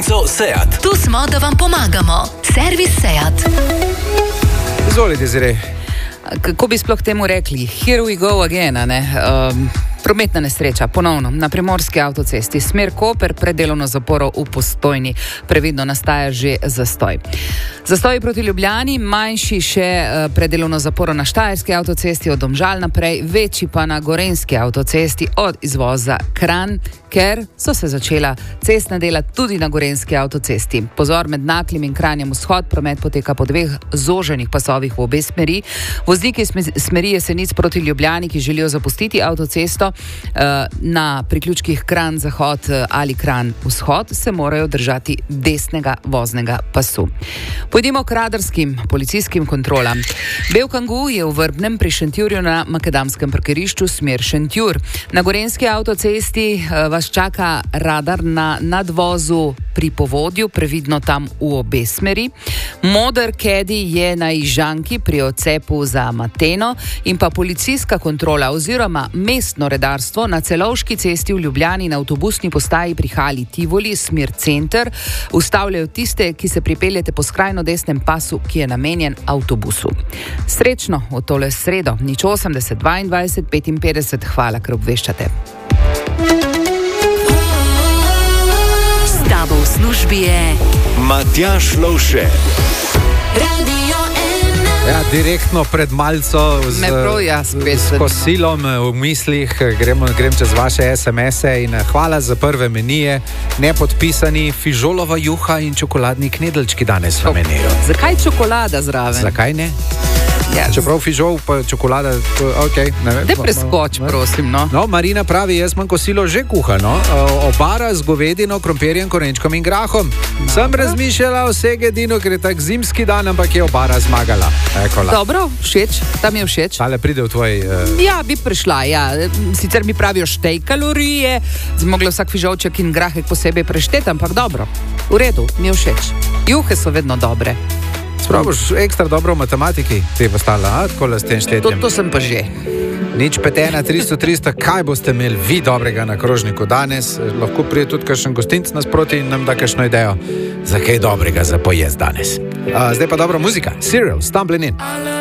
Seat. Tu smo, da vam pomagamo. Servis Seat. Izvolite, Zire. Kako bi sploh temu rekli? Here we go again, a ne? Prometna nesreča, ponovno, na primorski avtocesti, smer Koper, pred delovno zaporo v Postojni. Previdno nastaja že zastoj. Zastoj proti Ljubljani, manjši še pred delovno zaporo na Štajerski avtocesti od Domžal naprej, večji pa na Gorenjski avtocesti od izvoza Kranj, ker so se začela cestna dela tudi na Gorenjski avtocesti. Pozor, med Naklim in Kranjem vzhod, promet poteka po dveh zoženih pasovih v obe smeri. Vozniki smeri Jesenic proti Ljubljani, ki želijo zapustiti avtocesto, na priključkih Kranj zahod ali Kranj vzhod se morajo držati desnega voznega pasu. Pojdimo k radarskim policijskim kontrolam. Bel kangu je v Vrbnem pri Šentjurju na makadamskem parkirišču smer Šentjur. Na Gorenjski avtocesti vas čaka radar na nadvozu pri Povodju, previdno tam v obe smeri. Moder Kedi je na Ižanki pri odcepu za Mateno in pa policijska kontrola oziroma mestno redarstvo na Celovški cesti v Ljubljani na avtobusni postaji pri Hali Tivoli, smer center, ustavljajo tiste, ki se pripeljete po skrajno desnem pasu, ki je namenjen avtobusu. Srečno v tole sredo, 080 22 55, hvala, ker obveščate. S tabo v službi je Matjaž Lovše. Ja, direktno pred malco s kosilom v mislih grem čez vaše SMS-e in hvala za prve menije, nepodpisani fižolova juha in čokoladni knedeljčki danes v meniju. Zakaj čokolada zraven? Zakaj ne? Ja, čeprav fižol pa čokolada, ok, ne vem. Ne preskoč, prosim, no. No, Marina pravi, jaz imam kosilo že kuhano, obara z govedino, krompirjem, korenčkom in grahom. Sem razmišljala o segedinu, ker je tak zimski dan, ampak je obara zmagala. Ekola. Dobro, všeč, tam je všeč. Ale pride v tvoj... Ja, bi prišla, ja. Sicer mi pravijo štej kalorije, zmogla vsak fižolček in grahek posebej preštet, ampak dobro, v redu, mi je všeč. Juhe so vedno dobre. Spraviš ekstra dobro v matematiki, ti je postala, tako s tem štetjem. To sem pa že. Nič 5, 1, 300, kaj boste imeli vi dobrega na krožniku danes? Lahko prije tudi kakšen gostinc nasproti in nam da kakšno idejo, za kaj dobrega za pojest danes. Zdaj pa dobra muzika. Serial, Stumbling In.